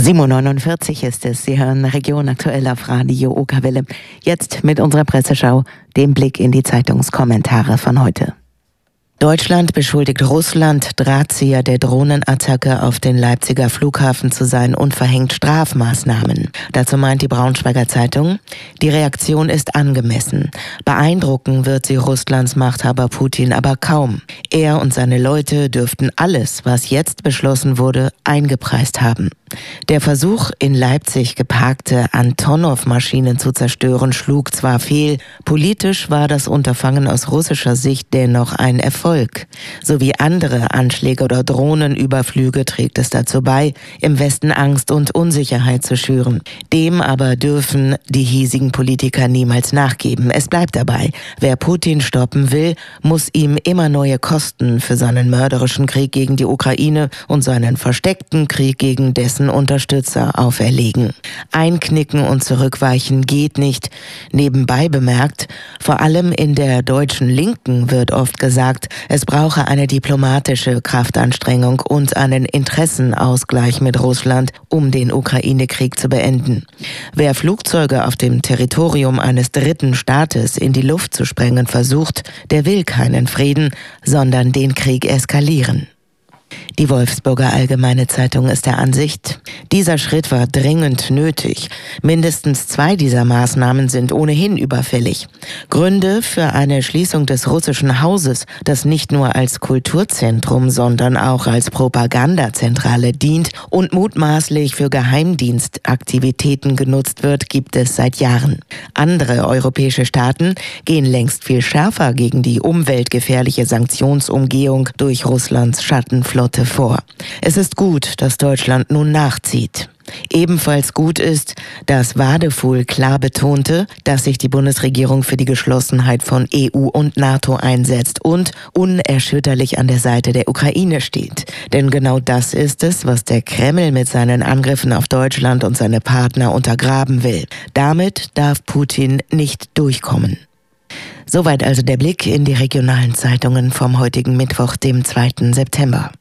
7:49 ist es. Sie hören Region aktuell auf Radio Okerwelle. Jetzt mit unserer Presseschau, dem Blick in die Zeitungskommentare von heute. Deutschland beschuldigt Russland, Drahtzieher der Drohnenattacke auf den Leipziger Flughafen zu sein und verhängt Strafmaßnahmen. Dazu meint die Braunschweiger Zeitung, die Reaktion ist angemessen. Beeindrucken wird sie Russlands Machthaber Putin aber kaum. Er und seine Leute dürften alles, was jetzt beschlossen wurde, eingepreist haben. Der Versuch, in Leipzig geparkte Antonov-Maschinen zu zerstören, schlug zwar fehl, politisch war das Unterfangen aus russischer Sicht dennoch ein Erfolg. Sowie andere Anschläge oder Drohnenüberflüge trägt es dazu bei, im Westen Angst und Unsicherheit zu schüren. Dem aber dürfen die hiesigen Politiker niemals nachgeben. Es bleibt dabei, wer Putin stoppen will, muss ihm immer neue Kosten für seinen mörderischen Krieg gegen die Ukraine und seinen versteckten Krieg gegen dessen Unterstützer auferlegen. Einknicken und zurückweichen geht nicht. Nebenbei bemerkt, vor allem in der deutschen Linken wird oft gesagt, es brauche eine diplomatische Kraftanstrengung und einen Interessenausgleich mit Russland, um den Ukraine-Krieg zu beenden. Wer Flugzeuge auf dem Territorium eines dritten Staates in die Luft zu sprengen versucht, der will keinen Frieden, sondern den Krieg eskalieren. Die Wolfsburger Allgemeine Zeitung ist der Ansicht, dieser Schritt war dringend nötig. Mindestens 2 dieser Maßnahmen sind ohnehin überfällig. Gründe für eine Schließung des russischen Hauses, das nicht nur als Kulturzentrum, sondern auch als Propagandazentrale dient und mutmaßlich für Geheimdienstaktivitäten genutzt wird, gibt es seit Jahren. Andere europäische Staaten gehen längst viel schärfer gegen die umweltgefährliche Sanktionsumgehung durch Russlands Schattenflotte vor. Es ist gut, dass Deutschland nun nachzieht. Ebenfalls gut ist, dass Wadefuhl klar betonte, dass sich die Bundesregierung für die Geschlossenheit von EU und NATO einsetzt und unerschütterlich an der Seite der Ukraine steht. Denn genau das ist es, was der Kreml mit seinen Angriffen auf Deutschland und seine Partner untergraben will. Damit darf Putin nicht durchkommen. Soweit also der Blick in die regionalen Zeitungen vom heutigen Mittwoch, dem 2. September.